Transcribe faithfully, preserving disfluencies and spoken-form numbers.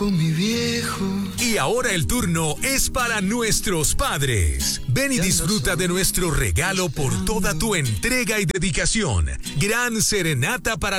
Mi viejo. Y ahora el turno es para nuestros padres. Ven y disfruta de nuestro regalo por toda tu entrega y dedicación. Gran serenata para